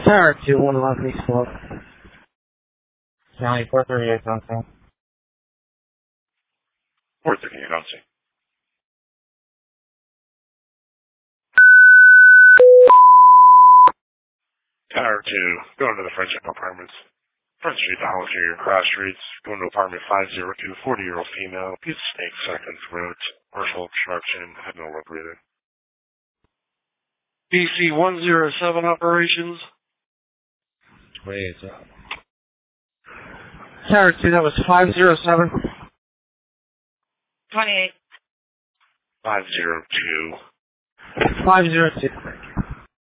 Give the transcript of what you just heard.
Tower 2, 1 Love East Floor. County 438 something. 438 on scene. Tower 2, going to the Friendship Apartments. Front Street to Hollis Street, cross streets, going to apartment 502, 40-year-old female, piece of snake second throat, partial obstruction, had no lip breathing. BC 107 operations. 28. Tower 2, that was 507. 28. 502. 502.